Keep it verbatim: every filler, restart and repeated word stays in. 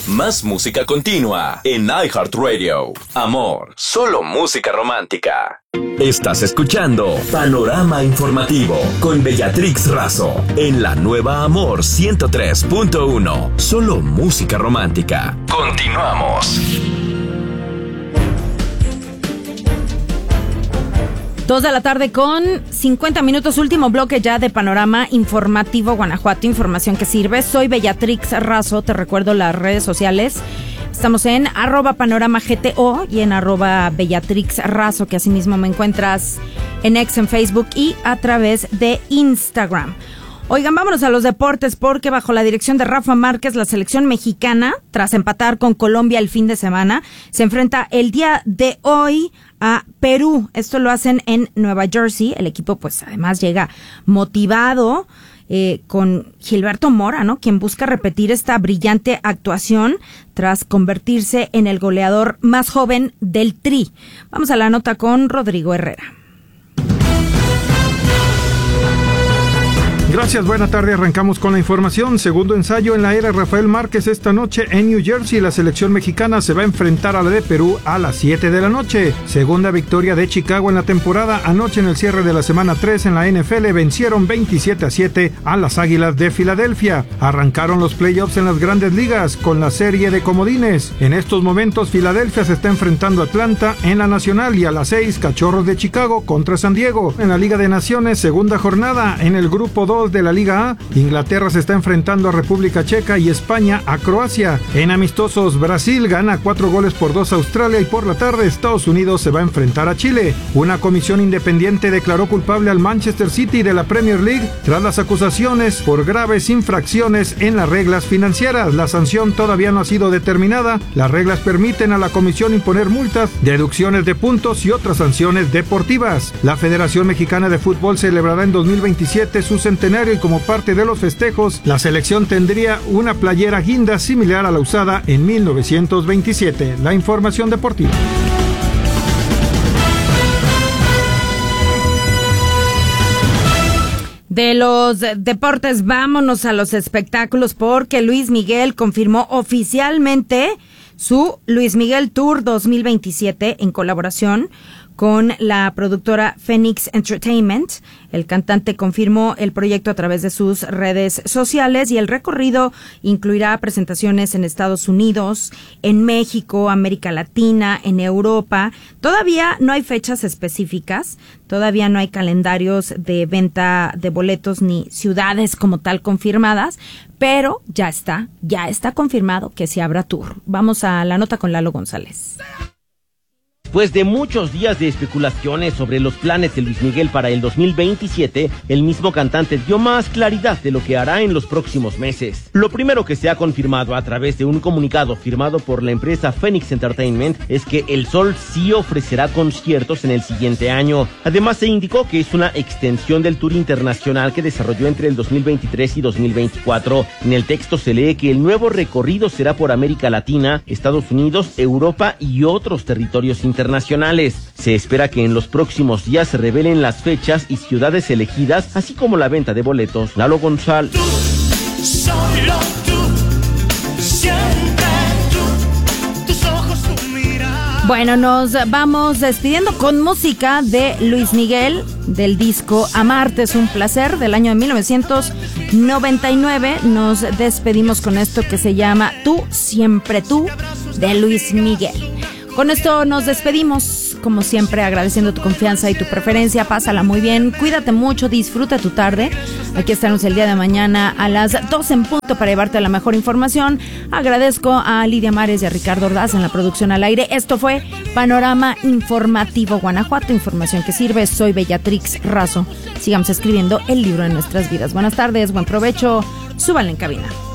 Más música continua en iHeartRadio. Amor, solo música romántica. Estás escuchando Panorama Informativo con Bellatrix Razo en la nueva Amor ciento tres punto uno. Solo música romántica. Continuamos. Dos de la tarde con cincuenta minutos, último bloque ya de Panorama Informativo Guanajuato, información que sirve. Soy Bellatrix Razo, te recuerdo las redes sociales. Estamos en arroba panorama G T O y en arroba Bellatrix Razo, que asimismo me encuentras en X, en Facebook y a través de Instagram. Oigan, vámonos a los deportes porque bajo la dirección de Rafa Márquez, la selección mexicana, tras empatar con Colombia el fin de semana, se enfrenta el día de hoy a Perú. Esto lo hacen en Nueva Jersey. El equipo pues además llega motivado eh, con Gilberto Mora, ¿no? Quien busca repetir esta brillante actuación tras convertirse en el goleador más joven del Tri. Vamos a la nota con Rodrigo Herrera. Gracias, buena tarde. Arrancamos con la información. Segundo ensayo en la era Rafael Márquez esta noche en New Jersey. La selección mexicana se va a enfrentar a la de Perú a las siete de la noche. Segunda victoria de Chicago en la temporada. Anoche en el cierre de la semana tres en la N F L vencieron veintisiete a siete a las Águilas de Filadelfia. Arrancaron los playoffs en las grandes ligas con la serie de comodines. En estos momentos Filadelfia se está enfrentando a Atlanta en la Nacional y a las seis Cachorros de Chicago contra San Diego. En la Liga de Naciones, segunda jornada en el grupo dos de la Liga A, Inglaterra se está enfrentando a República Checa y España a Croacia. En amistosos, Brasil gana cuatro goles por dos a Australia y por la tarde Estados Unidos se va a enfrentar a Chile. Una comisión independiente declaró culpable al Manchester City de la Premier League tras las acusaciones por graves infracciones en las reglas financieras. La sanción todavía no ha sido determinada. Las reglas permiten a la comisión imponer multas, deducciones de puntos y otras sanciones deportivas. La Federación Mexicana de Fútbol celebrará en dos mil veintisiete su centenario y como parte de los festejos, la selección tendría una playera guinda similar a la usada en mil novecientos veintisiete. La información deportiva. De los deportes, vámonos a los espectáculos porque Luis Miguel confirmó oficialmente su Luis Miguel Tour dos mil veintisiete en colaboración con la productora Phoenix Entertainment. El cantante confirmó el proyecto a través de sus redes sociales y el recorrido incluirá presentaciones en Estados Unidos, en México, América Latina, en Europa. Todavía no hay fechas específicas, todavía no hay calendarios de venta de boletos ni ciudades como tal confirmadas, pero ya está, ya está confirmado que se habrá tour. Vamos a la nota con Lalo González. Después de muchos días de especulaciones sobre los planes de Luis Miguel para el dos mil veintisiete, el mismo cantante dio más claridad de lo que hará en los próximos meses. Lo primero que se ha confirmado a través de un comunicado firmado por la empresa Phoenix Entertainment es que El Sol sí ofrecerá conciertos en el siguiente año. Además, se indicó que es una extensión del tour internacional que desarrolló entre el dos mil veintitrés y dos mil veinticuatro. En el texto se lee que el nuevo recorrido será por América Latina, Estados Unidos, Europa y otros territorios internacionales. internacionales. Se espera que en los próximos días se revelen las fechas y ciudades elegidas, así como la venta de boletos. Lalo González. Tú, solo tú, siempre tú, tus ojos, tu mirada. Bueno, nos vamos despidiendo con música de Luis Miguel, del disco Amarte es un placer, del año de mil novecientos noventa y nueve. Nos despedimos con esto que se llama Tú, siempre tú, de Luis Miguel. Con esto nos despedimos, como siempre, agradeciendo tu confianza y tu preferencia. Pásala muy bien, cuídate mucho, disfruta tu tarde. Aquí estaremos el día de mañana a las doce en punto para llevarte la mejor información. Agradezco a Lidia Mares y a Ricardo Ordaz en la producción al aire. Esto fue Panorama Informativo Guanajuato, información que sirve. Soy Bellatrix Razo. Sigamos escribiendo el libro de nuestras vidas. Buenas tardes, buen provecho, súbanle en cabina.